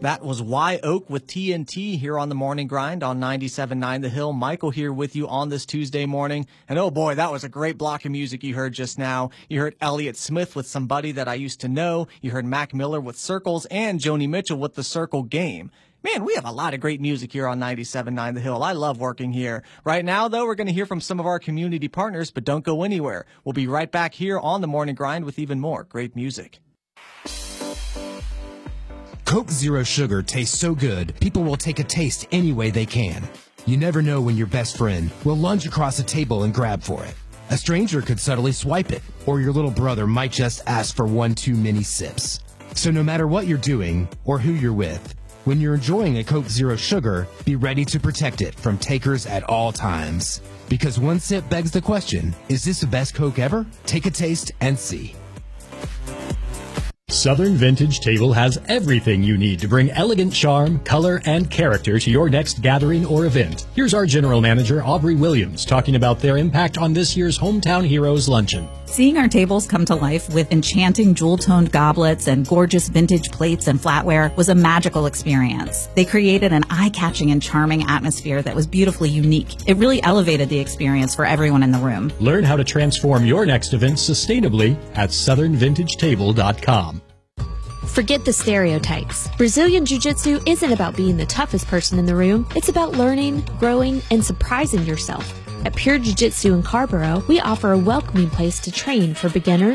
That was Y Oak with TNT here on the Morning Grind on 97.9 The Hill. Michael here with you on this Tuesday morning. And oh boy, that was a great block of music you heard just now. You heard Elliott Smith with Somebody That I Used to Know. You heard Mac Miller with Circles and Joni Mitchell with The Circle Game. Man, we have a lot of great music here on 97.9 The Hill. I love working here. Right now, though, we're going to hear from some of our community partners, but don't go anywhere. We'll be right back here on the Morning Grind with even more great music. Coke Zero Sugar tastes so good, people will take a taste any way they can. You never know when your best friend will lunge across a table and grab for it. A stranger could subtly swipe it, or your little brother might just ask for one too many sips. So no matter what you're doing or who you're with, when you're enjoying a Coke Zero Sugar, be ready to protect it from takers at all times. Because one sip begs the question, is this the best Coke ever? Take a taste and see. Southern Vintage Table has everything you need to bring elegant charm, color, and character to your next gathering or event. Here's our General Manager, Aubrey Williams, talking about their impact on this year's Hometown Heroes Luncheon. Seeing our tables come to life with enchanting jewel-toned goblets and gorgeous vintage plates and flatware was a magical experience. They created an eye-catching and charming atmosphere that was beautifully unique. It really elevated the experience for everyone in the room. Learn how to transform your next event sustainably at southernvintagetable.com. Forget the stereotypes. Brazilian Jiu-Jitsu isn't about being the toughest person in the room. It's about learning, growing, and surprising yourself. At Pure Jiu-Jitsu in Carborough, we offer a welcoming place to train for beginners,